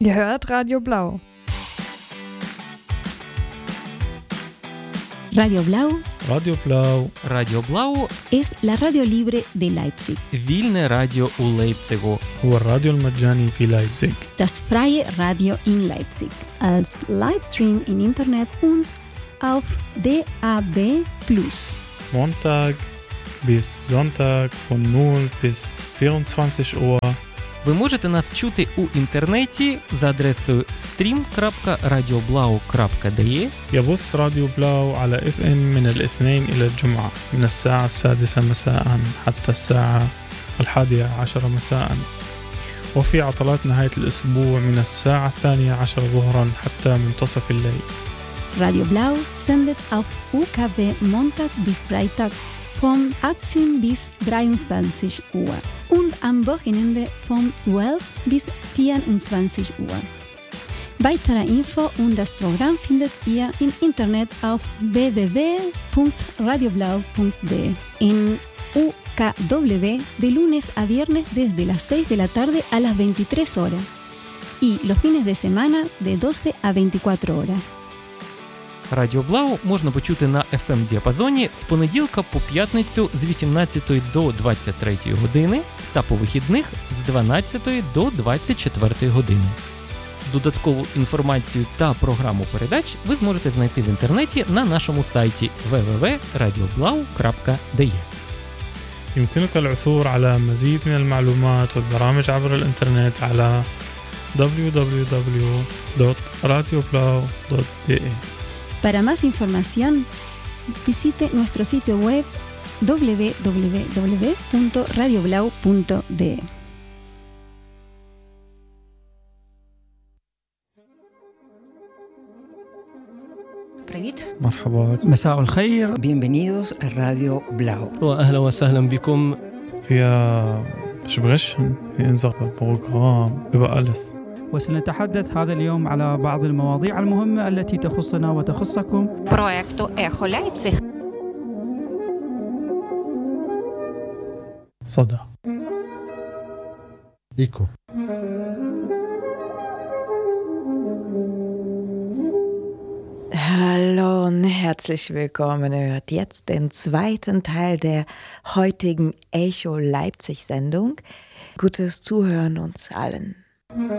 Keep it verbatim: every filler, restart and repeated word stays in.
Ihr hört Radio Blau. Radio Blau Radio Blau. Radio Blau es la radio libre de Leipzig. вільне радіо у Лейпцигу. هو الراديو المجاني في لايبزيغ. Das freie Radio in Leipzig. Als Livestream im Internet und auf D A B plus. Montag bis Sonntag von null bis vierundzwanzig Uhr. Ви можете нас чути у інтернеті за адресою стрім крапка радіоблау крапка де. يبث راديو بلاو على اف ام من الاثنين إلى الجمعة من الساعة السادسة مساء حتى الساعة الحادية عشر مساء، وفي عطلات نهاية الأسبوع من الساعة الثانية عشر ظهرا حتى منتصف الليل. Radio Blau sendet auf U K W Montag bis Freitag von achtzehn bis dreiundzwanzig Uhr und am Wochenende von zwölf bis vierundzwanzig Uhr. Weitere Info und das Programm findet ihr im Internet auf w w w punto radioblau punto de. En U K W de lunes a viernes desde las seis de la tarde a las veintitrés horas y los fines de semana de doce a veinticuatro horas. Радіо Блау можна почути на еф ем-діапазоні з понеділка по п'ятницю з вісімнадцятої до двадцять третьої години та по вихідних з дванадцятої до двадцять четвертої години. Додаткову інформацію та програму передач ви зможете знайти в інтернеті на нашому сайті дабл ю дабл ю дабл ю крапка радіоблау крапка де. يمكنك العثور على مزيد من المعلومات والبرامج عبر الإنترنت على دبليو دبليو دبليو دوت راديو بلاو دوت دي. Para más información, visite nuestro sitio web w w w punto radioblau punto de. Привіт. مرحبا. مساء الخير. Bienvenidos a Radio Blau. وأهلا وسهلا بكم. فيها sprechen في unserem Programm über alles. وسنتحدث هذا اليوم على بعض المواضيع المهمة التي تخصنا وتخصكم. Проекту Ехо Лейпциг. صدى. Eco. Hallo und herzlich willkommen. Ihr hört jetzt den zweiten Teil der heutigen Echo Leipzig Sendung. Gutes Zuhören uns allen.